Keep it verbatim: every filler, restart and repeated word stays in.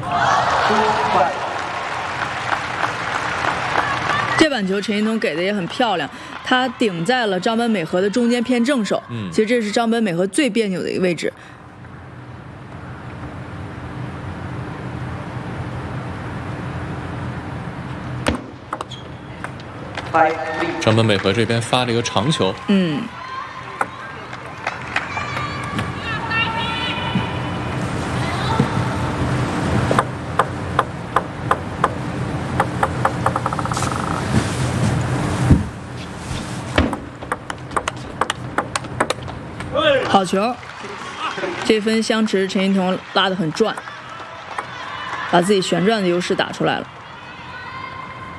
这板球陈一桐给的也很漂亮，他顶在了张本美和的中间偏正手。嗯，其实这是张本美和最别扭的一个位置。 张本美和这边发了一个长球。 嗯。好球，这分相持，陈一桐拉得很转，把自己旋转的优势打出来了。